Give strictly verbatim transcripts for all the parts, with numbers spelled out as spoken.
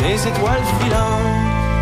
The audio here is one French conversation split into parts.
mes étoiles filantes.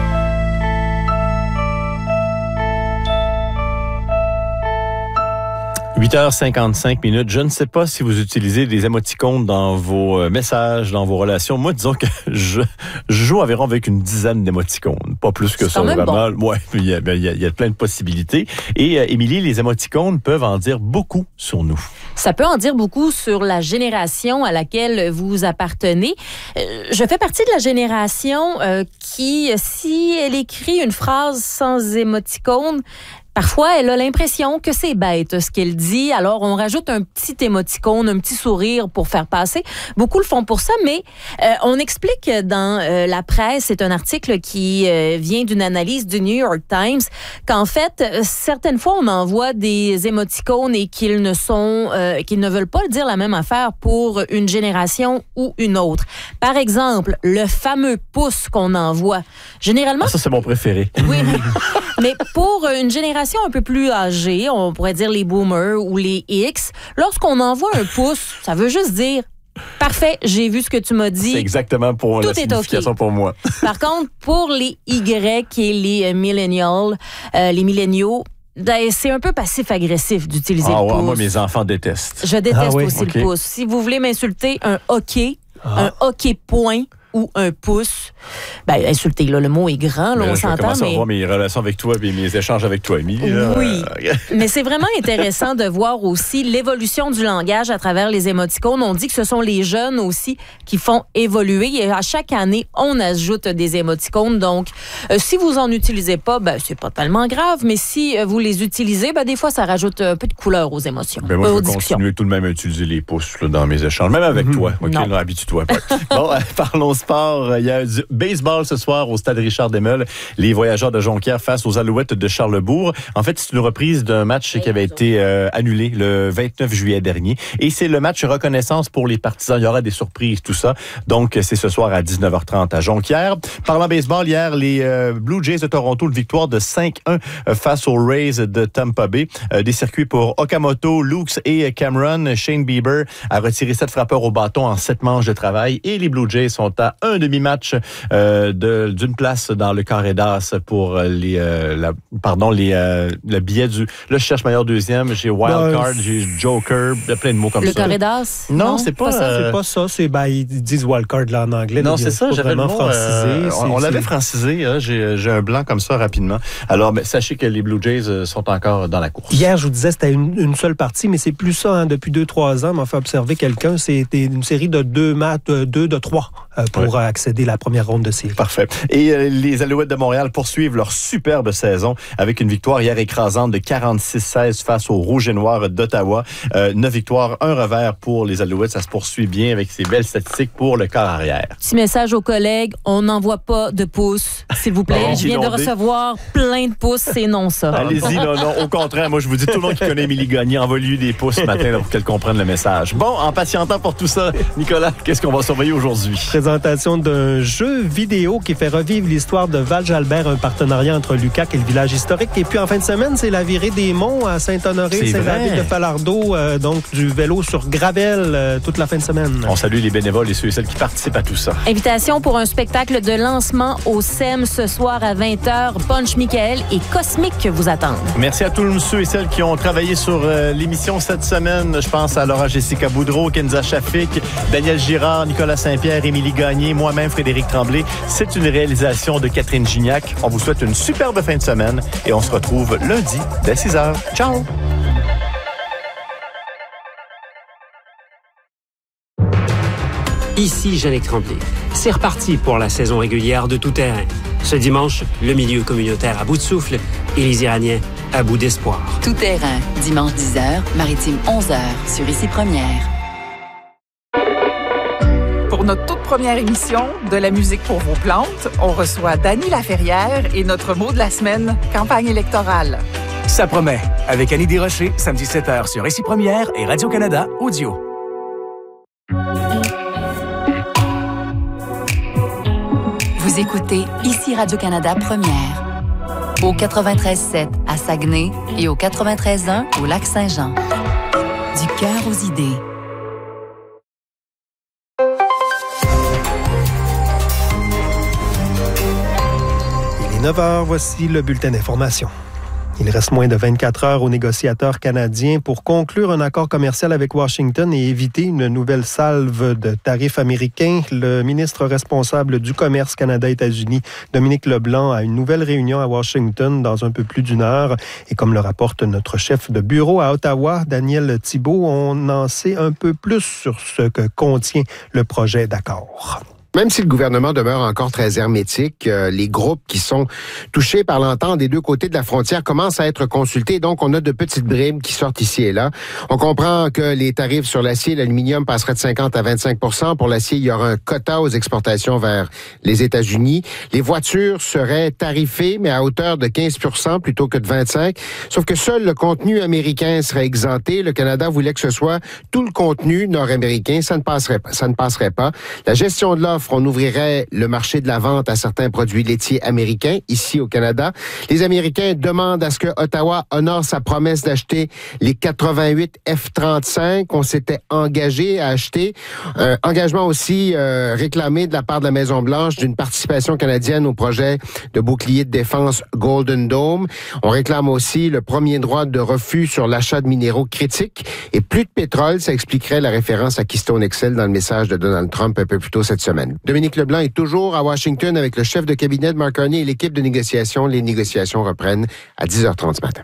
huit heures cinquante-cinq minutes. Je ne sais pas si vous utilisez des émoticônes dans vos messages, dans vos relations. Moi, disons que je, je joue environ avec une dizaine d'émoticônes. Pas plus que c'est ça, vraiment. Bon. Ouais, il y, a, il, y a, il y a plein de possibilités. Et euh, Émilie, les émoticônes peuvent en dire beaucoup sur nous. Ça peut en dire beaucoup sur la génération à laquelle vous appartenez. Euh, je fais partie de la génération euh, qui, si elle écrit une phrase sans émoticône, parfois, elle a l'impression que c'est bête ce qu'elle dit, alors on rajoute un petit émoticône, un petit sourire pour faire passer. Beaucoup le font pour ça, mais euh, on explique dans euh, la presse, c'est un article qui euh, vient d'une analyse du New York Times, qu'en fait, certaines fois, on envoie des émoticônes et qu'ils ne sont, euh, qu'ils ne veulent pas dire la même affaire pour une génération ou une autre. Par exemple, le fameux pouce qu'on envoie. Généralement... Ah, ça, c'est mon préféré. Oui, mais, mais pour une génération un peu plus âgée, on pourrait dire les boomers ou les X, lorsqu'on envoie un pouce, ça veut juste dire « Parfait, j'ai vu ce que tu m'as dit. » C'est exactement pour Tout la est signification okay. pour moi. Par contre, pour les Y et les euh, millennials, euh, les milléniaux, ben, c'est un peu passif-agressif d'utiliser ah, le ouais, pouce. Moi, mes enfants détestent. Je déteste ah, oui? aussi okay. le pouce. Si vous voulez m'insulter, un hockey, ah. un hockey point ou un pouce, ben, insultez, là, le mot est grand, là, là, on je s'entend. Je vais commencer mais... à voir mes relations avec toi et mes échanges avec toi, Émilie. Là. Oui, mais c'est vraiment intéressant de voir aussi l'évolution du langage à travers les émoticônes. On dit que ce sont les jeunes aussi qui font évoluer et à chaque année, on ajoute des émoticônes. Donc, euh, si vous en utilisez pas, ben, c'est pas tellement grave, mais si euh, vous les utilisez, ben, des fois, ça rajoute un peu de couleur aux émotions, ben moi, euh, aux je vais discussions. continuer tout de même à utiliser les pouces là, dans mes échanges, même avec mm-hmm. toi. OK, non. Là, habitue-toi pas. Bon, euh, parlons sport. Il y a du baseball ce soir au stade Richard Desmeules. Les Voyageurs de Jonquière face aux Alouettes de Charlesbourg. En fait, c'est une reprise d'un match qui avait été euh, annulé le vingt-neuf juillet dernier. Et c'est le match reconnaissance pour les partisans. Il y aura des surprises, tout ça. Donc, c'est ce soir à dix-neuf heures trente à Jonquière. Parlant baseball, hier, les euh, Blue Jays de Toronto, une victoire de cinq un face aux Rays de Tampa Bay. Euh, des circuits pour Okamoto, Lukes et Cameron. Shane Bieber a retiré sept frappeurs au bâton en sept manches de travail. Et les Blue Jays sont à un demi-match euh, de, d'une place dans le carré d'as pour les, euh, la, pardon, les, euh, le billet du... Là, je cherche meilleur deuxième. J'ai Wildcard, ben, j'ai Joker, plein de mots comme le ça. Le carré d'as? Non, non, c'est pas, pas ça. Euh... C'est pas ça. C'est, ben, ils disent Wildcard là en anglais. Non, c'est ça. J'avais vraiment le mot, francisé. Euh, c'est, on c'est... l'avait francisé. Hein, j'ai, j'ai un blanc comme ça rapidement. Alors, ben, sachez que les Blue Jays sont encore dans la course. Hier, je vous disais, c'était une, une seule partie, mais c'est plus ça. Hein, depuis deux, trois ans, m'a fait observer quelqu'un. C'était une série de deux matchs, deux de trois euh, pour ouais. accéder à la première ronde de série. Parfait. Et euh, les Alouettes de Montréal poursuivent leur superbe saison avec une victoire hier écrasante de quarante-six seize face aux Rouges et Noirs d'Ottawa. Euh, neuf victoires, un revers pour les Alouettes. Ça se poursuit bien avec ces belles statistiques pour le quart arrière. Petit message aux collègues, on n'envoie pas de pouces, s'il vous plaît. Bon, je viens de recevoir plein de pouces, c'est non ça. Allez-y, non, non. Au contraire, moi je vous dis, tout le monde qui connaît Émilie Gagné, envoie-lui des pouces ce matin là, pour qu'elle comprenne le message. Bon, en patientant pour tout ça, Nicolas, qu'est-ce qu'on va surveiller aujourd'hui? Présentation d'un jeu vidéo qui fait revivre l'histoire de Val-Jalbert, un partenariat entre l'U Q A C et le village historique. Et puis en fin de semaine, c'est la virée des Monts à Saint-Honoré, c'est la ville de Falardeau, euh, donc du vélo sur gravel euh, toute la fin de semaine. On salue les bénévoles et ceux et celles qui participent à tout ça. Invitation pour un spectacle de lancement au S E M ce soir à vingt heures. Punch Michael et Cosmique vous attendent. Merci à tous ceux et celles qui ont travaillé sur euh, l'émission cette semaine. Je pense à Laura Jessica Boudreau, Kenza Chafik, Daniel Girard, Nicolas Saint-Pierre, Émilie Gagné, moi-même Frédéric Tremblay. C'est une réalisation de Catherine Gignac. On vous souhaite une superbe fin de semaine et on se retrouve lundi dès six heures. Ciao! Ici Jeannick Tremblay. C'est reparti pour la saison régulière de Tout Terrain. Ce dimanche, le milieu communautaire à bout de souffle et les Iraniens à bout d'espoir. Tout Terrain, dimanche dix heures, Maritime onze heures, sur Ici Première. Pour notre toute première émission de la musique pour vos plantes, on reçoit Dany Laferrière et notre mot de la semaine, campagne électorale. Ça promet, avec Annie Desrochers, samedi sept heures sur Ici Première et Radio-Canada Audio. Vous écoutez Ici Radio-Canada Première, au quatre-vingt-treize sept à Saguenay et au quatre-vingt-treize un au Lac-Saint-Jean. Du cœur aux idées. neuf heures, voici le bulletin d'information. Il reste moins de vingt-quatre heures aux négociateurs canadiens pour conclure un accord commercial avec Washington et éviter une nouvelle salve de tarifs américains. Le ministre responsable du commerce Canada-États-Unis, Dominique Leblanc, a une nouvelle réunion à Washington dans un peu plus d'une heure. Et comme le rapporte notre chef de bureau à Ottawa, Daniel Thibault, on en sait un peu plus sur ce que contient le projet d'accord. Même si le gouvernement demeure encore très hermétique, euh, les groupes qui sont touchés par l'entente des deux côtés de la frontière commencent à être consultés. Donc, on a de petites bribes qui sortent ici et là. On comprend que les tarifs sur l'acier et l'aluminium passeraient de cinquante à vingt-cinq pour cent. Pour l'acier, il y aura un quota aux exportations vers les États-Unis. Les voitures seraient tarifées, mais à hauteur de quinze pour cent plutôt que de vingt-cinq pour cent. Sauf que seul le contenu américain serait exempté. Le Canada voulait que ce soit tout le contenu nord-américain. Ça ne passerait pas. Ça ne passerait pas. La gestion de l'offre, on ouvrirait le marché de la vente à certains produits laitiers américains ici au Canada. Les Américains demandent à ce que Ottawa honore sa promesse d'acheter les quatre-vingt-huit F trente-cinq qu'on s'était engagé à acheter. Euh, engagement aussi euh, réclamé de la part de la Maison-Blanche d'une participation canadienne au projet de bouclier de défense Golden Dome. On réclame aussi le premier droit de refus sur l'achat de minéraux critiques et plus de pétrole. Ça expliquerait la référence à Keystone X L dans le message de Donald Trump un peu plus tôt cette semaine. Dominique Leblanc est toujours à Washington avec le chef de cabinet de Mark Carney et l'équipe de négociation. Les négociations reprennent à dix heures trente ce matin.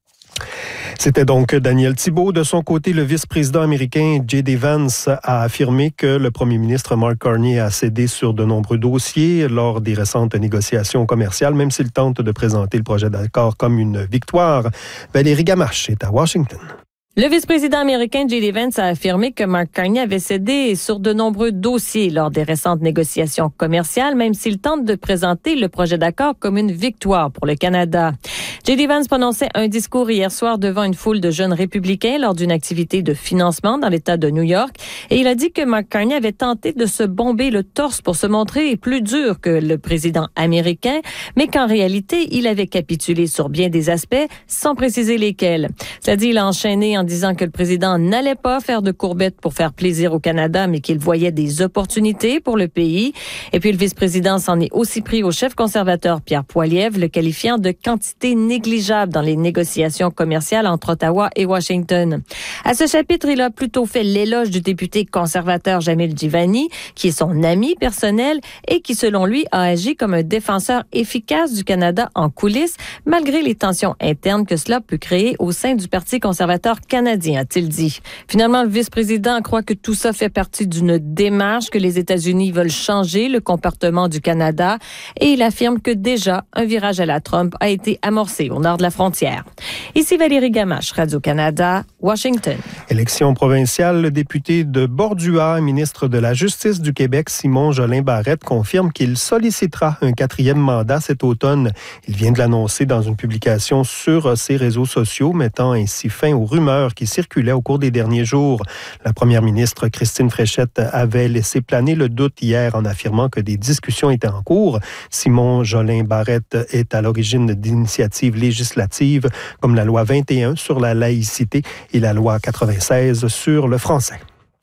C'était donc Daniel Thibault. De son côté, le vice-président américain J D Vance a affirmé que le premier ministre Mark Carney a cédé sur de nombreux dossiers lors des récentes négociations commerciales, même s'il tente de présenter le projet d'accord comme une victoire. Valérie Gamache est à Washington. Le vice-président américain J D Vance a affirmé que Mark Carney avait cédé sur de nombreux dossiers lors des récentes négociations commerciales, même s'il tente de présenter le projet d'accord comme une victoire pour le Canada. J D Vance prononçait un discours hier soir devant une foule de jeunes républicains lors d'une activité de financement dans l'État de New York et il a dit que Mark Carney avait tenté de se bomber le torse pour se montrer plus dur que le président américain, mais qu'en réalité, il avait capitulé sur bien des aspects sans préciser lesquels. Cela dit, il a enchaîné en disant que le président n'allait pas faire de courbettes pour faire plaisir au Canada, mais qu'il voyait des opportunités pour le pays. Et puis le vice-président s'en est aussi pris au chef conservateur Pierre Poilievre, le qualifiant de quantité négligeable dans les négociations commerciales entre Ottawa et Washington. À ce chapitre, il a plutôt fait l'éloge du député conservateur Jamil Djivani, qui est son ami personnel et qui, selon lui, a agi comme un défenseur efficace du Canada en coulisses, malgré les tensions internes que cela peut créer au sein du Parti conservateur canadien, a-t-il dit. Finalement, le vice-président croit que tout ça fait partie d'une démarche que les États-Unis veulent changer le comportement du Canada et il affirme que déjà un virage à la Trump a été amorcé au nord de la frontière. Ici Valérie Gamache, Radio-Canada, Washington. Élection provinciale, le député de Bordua, ministre de la Justice du Québec, Simon Jolin Barrette, confirme qu'il sollicitera un quatrième mandat cet automne. Il vient de l'annoncer dans une publication sur ses réseaux sociaux, mettant ainsi fin aux rumeurs qui circulaient au cours des derniers jours. La première ministre Christine Fréchette avait laissé planer le doute hier en affirmant que des discussions étaient en cours. Simon Jolin Barrette est à l'origine d'initiatives législatives comme la loi vingt et un sur la laïcité et la loi quatre-vingt-seize sur le français.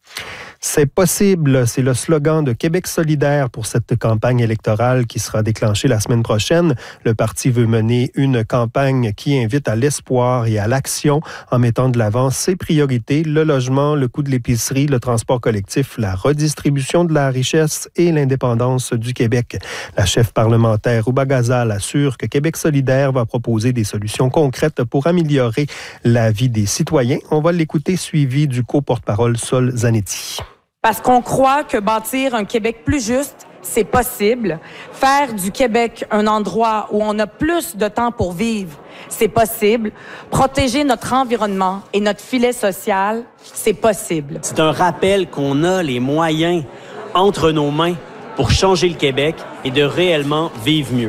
C'est possible, c'est le slogan de Québec solidaire pour cette campagne électorale qui sera déclenchée la semaine prochaine. Le parti veut mener une campagne qui invite à l'espoir et à l'action en mettant de l'avant ses priorités, le logement, le coût de l'épicerie, le transport collectif, la redistribution de la richesse et l'indépendance du Québec. La chef parlementaire Rouba Ghazal assure que Québec solidaire va proposer des solutions concrètes pour améliorer la vie des citoyens. On va l'écouter suivi du co-porte-parole Sol Zanetti. Parce qu'on croit que bâtir un Québec plus juste, c'est possible. Faire du Québec un endroit où on a plus de temps pour vivre, c'est possible. Protéger notre environnement et notre filet social, c'est possible. C'est un rappel qu'on a les moyens entre nos mains pour changer le Québec et de réellement vivre mieux.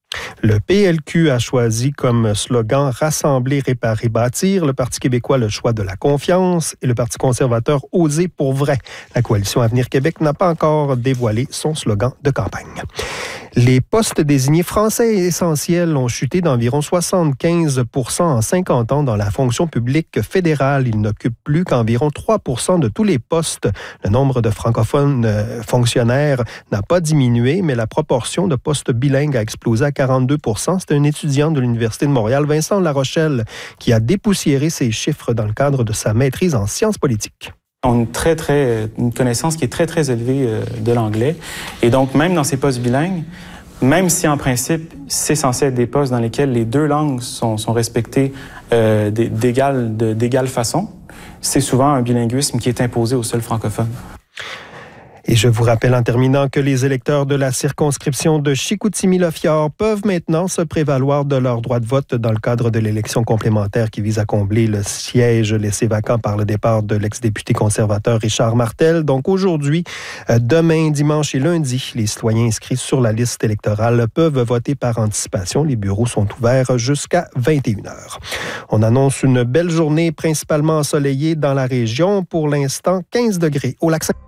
Le P L Q a choisi comme slogan « Rassembler, réparer, bâtir », le Parti québécois le choix de la confiance et le Parti conservateur « Oser pour vrai ». La coalition Avenir Québec n'a pas encore dévoilé son slogan de campagne. Les postes désignés français essentiels ont chuté d'environ soixante-quinze pour cent en cinquante ans dans la fonction publique fédérale. Ils n'occupent plus qu'environ trois pour cent de tous les postes. Le nombre de francophones euh, fonctionnaires n'a pas diminué, mais la proportion de postes bilingues a explosé à quarante-deux pour cent. C'est un étudiant de l'Université de Montréal, Vincent Larochelle, qui a dépoussiéré ces chiffres dans le cadre de sa maîtrise en sciences politiques. On a une, très, très, une connaissance qui est très, très élevée euh, de l'anglais. Et donc, même dans ces postes bilingues, même si en principe, c'est censé être des postes dans lesquels les deux langues sont, sont respectées euh, d'égale, de, d'égale façon, c'est souvent un bilinguisme qui est imposé aux seuls francophones. Et je vous rappelle en terminant que les électeurs de la circonscription de Chicoutimi-Le-Fjord peuvent maintenant se prévaloir de leur droit de vote dans le cadre de l'élection complémentaire qui vise à combler le siège laissé vacant par le départ de l'ex-député conservateur Richard Martel. Donc aujourd'hui, demain, dimanche et lundi, les citoyens inscrits sur la liste électorale peuvent voter par anticipation. Les bureaux sont ouverts jusqu'à vingt et une heures. On annonce une belle journée principalement ensoleillée dans la région. Pour l'instant, quinze degrés au Lac-Saint-Jean.